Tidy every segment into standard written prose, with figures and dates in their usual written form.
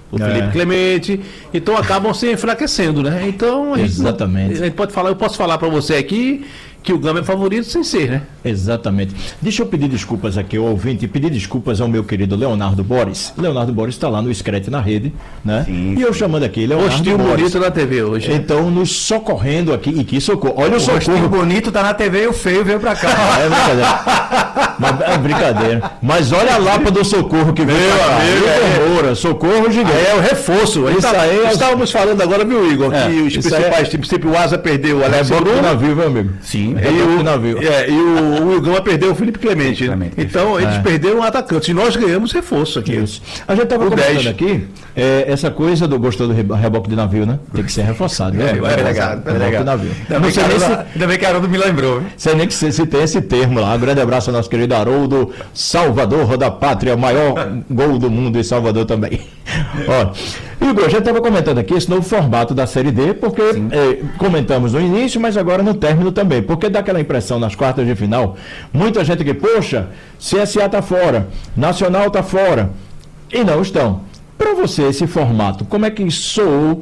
o Felipe Clemente, então acabam se enfraquecendo, né? Então Exatamente. A gente pode falar, eu posso falar para você aqui que o Gama é favorito sem ser, né? Exatamente. Deixa eu pedir desculpas aqui ao ouvinte e pedir desculpas ao meu querido Leonardo Boris. Leonardo Boris está lá no Screte na rede, né? Sim, e eu chamando aqui Leonardo Rostinho Boris. bonito na TV hoje. Então, nos socorrendo aqui, e que socorro. Olha o rostinho socorro. bonito tá na TV e o feio veio pra cá. É brincadeira. Mas, é brincadeira. Mas olha a lapa do socorro que veio. Moura, socorro gigante. É o reforço. Isso aí é- Estávamos falando agora, viu, Igor? É, Que os isso principais times, sempre o Asa perdeu o Alex Reboque do Bruno. navio, meu amigo. Sim. Reboque do navio. E o Gama perdeu o Felipe Clemente. Clemente, Então, eles perderam um atacante. E nós ganhamos reforço aqui. Isso. A gente estava O comentando 10. aqui, essa coisa do gostou do reboque de navio, né? Tem que ser reforçado. Viu? É legal. Reboque de navio. Ainda Não sei nem se, bem que a Haroldo me lembrou. Viu? sei nem que se tem esse termo lá. Um grande abraço ao nosso querido Haroldo, Salvador da Pátria, maior gol do mundo em Salvador também. Ó, Igor, a gente estava comentando aqui esse novo formato da Série D, porque comentamos no início, mas agora no término também, porque dá aquela impressão nas quartas de final, muita gente que, poxa, CSA está fora, Nacional está fora, e não estão. Para você, esse formato, como é que soou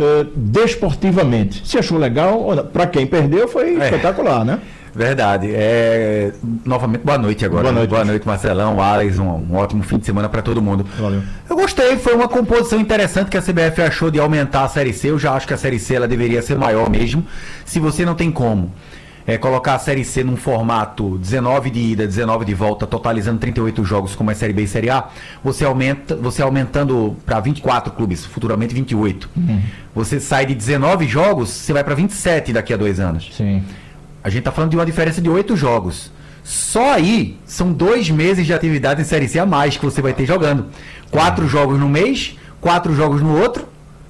desportivamente? Você achou legal ou não? Para quem perdeu, foi espetacular, né? Verdade. Novamente, boa noite agora. Boa noite, Marcelão, Alex, um ótimo fim de semana para todo mundo. Valeu. Eu gostei, foi uma composição interessante que a CBF achou de aumentar a Série C. Eu já acho que a Série C ela deveria ser maior mesmo. Se você não tem como colocar a Série C num formato 19 de ida, 19 de volta, totalizando 38 jogos como é Série B e Série A, você aumentando para 24 clubes, futuramente 28. Você sai de 19 jogos, você vai para 27 daqui a 2 anos. Sim. A gente está falando de uma diferença de 8 jogos. Só aí são 2 meses de atividade em Série C a mais que você vai ter jogando. 4 jogos no mês, 4 jogos no outro.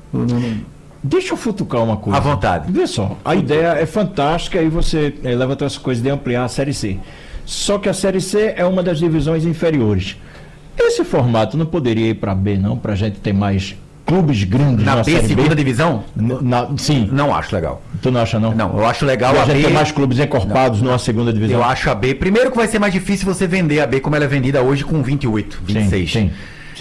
Deixa eu futucar uma coisa. À vontade. Vê só, a ideia é fantástica e você levanta essa coisa de ampliar a Série C. Só que a Série C é uma das divisões inferiores. Esse formato não poderia ir para B, não? Para a gente ter mais clubes grandes Na B, Série segunda divisão? Sim. Não acho legal. Tu não acha, não? Não, eu acho legal E a a gente B. ter mais clubes encorpados numa segunda divisão. Eu acho a B. Primeiro que vai ser mais difícil você vender a B como ela é vendida hoje com 28, 26. Sim.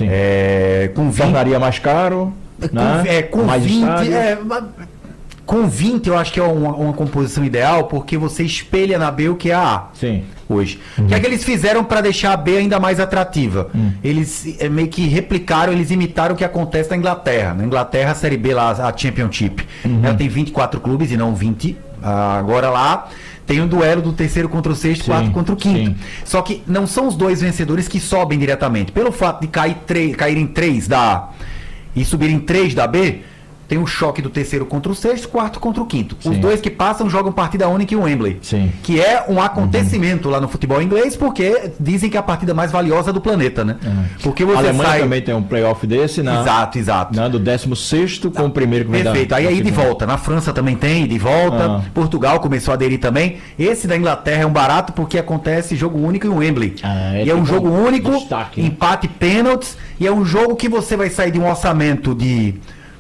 Com 20. Tornaria mais caro, né? Com mais 20. estádio. Com 20 eu acho que é uma composição ideal, porque você espelha na B o que é a A. Sim. Hoje. O que é que eles fizeram para deixar a B ainda mais atrativa? Eles meio que replicaram, eles imitaram o que acontece na Inglaterra. Na Inglaterra, a Série B, lá, a Championship, ela tem 24 clubes e não 20. Agora lá tem um duelo do terceiro contra o sexto, quarto contra o quinto. Só que não são os dois vencedores que sobem diretamente. Pelo fato de caírem 3 da A e subirem 3 da B, tem o choque do terceiro contra o sexto, quarto contra o quinto. Os dois que passam jogam partida única em Wembley. Sim. Que é um acontecimento lá no futebol inglês, porque dizem que é a partida mais valiosa do planeta, né? Porque você A Alemanha sai... também tem um playoff desse, né? Exato. Do 16º com o primeiro que vem da... Perfeito. Aí de volta. Na França também tem, de volta. Portugal começou a aderir também. Esse da Inglaterra é um barato porque acontece jogo único em Wembley. É e é um jogo único, destaque, né? empate, pênaltis, e é um jogo que você vai sair de um orçamento de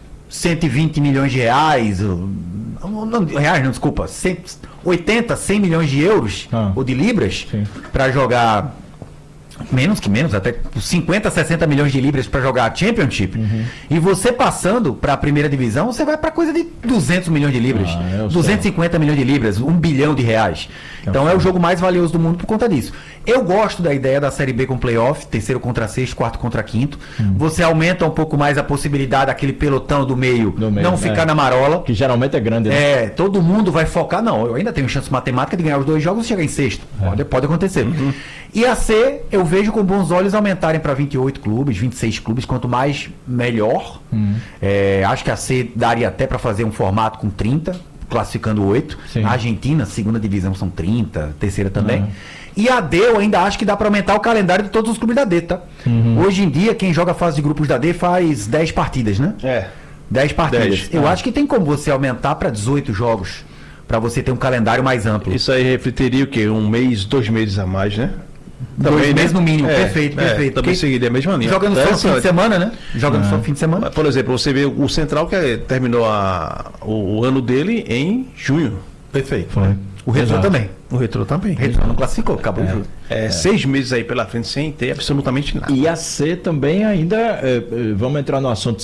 120 milhões de reais, desculpa, 80, 100 milhões de euros ou de libras para jogar, menos, até 50, 60 milhões de libras para jogar a Championship, e você passando para a primeira divisão, você vai para coisa de 200 milhões de libras, 250 milhões de libras, 1 bilhão de reais. Então é o jogo mais valioso do mundo por conta disso. Eu gosto da ideia da Série B com playoff, terceiro contra sexto, quarto contra quinto. Você aumenta um pouco mais a possibilidade daquele pelotão do meio não ficar na marola. Que geralmente é grande, né? Todo mundo vai focar. Não, eu ainda tenho chance matemática de ganhar os 2 jogos e chegar em sexto. Pode acontecer. E a C, eu vejo com bons olhos aumentarem para 28 clubes, 26 clubes, quanto mais, melhor. Acho que a C daria até para fazer um formato com 30, classificando 8. Sim. A Argentina, segunda divisão, são 30, terceira também. E a D, eu ainda acho que dá para aumentar o calendário de todos os clubes da D, tá? Hoje em dia, quem joga a fase de grupos da D faz 10 partidas, né? 10 partidas. 10, eu acho que tem como você aumentar para 18 jogos, para você ter um calendário mais amplo. Isso aí refletiria o quê? 1 mês, 2 meses a mais, né? 2 meses no mínimo. Perfeito. Também seguiria a mesma linha. Jogando só fim de semana, né? Jogando só fim de semana. Por exemplo, você vê o Central que terminou o ano dele em junho. Perfeito. O Retrô também. O Retrô também. O Retrô não classificou, acabou o jogo. 6 meses aí pela frente sem ter absolutamente nada. E a C também ainda, vamos entrar no assunto